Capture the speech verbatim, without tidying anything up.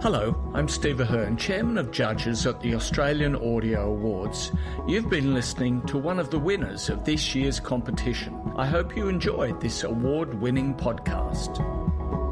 Hello, I'm Steve Ahern, Chairman of Judges at the Australian Audio Awards. You've been listening to one of the winners of this year's competition. I hope you enjoyed this award-winning podcast.